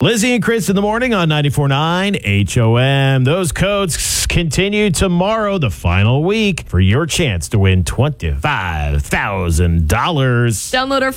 Lizzie and Chris in the morning on 94.9 HOM. Those codes continue tomorrow, the final week, for your chance to win $25,000. Download our